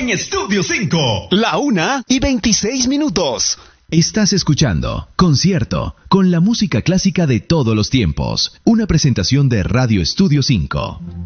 en Estudio 5. La 1:26. Estás escuchando Concierto con la música clásica de todos los tiempos. Una presentación de Radio Estudio 5.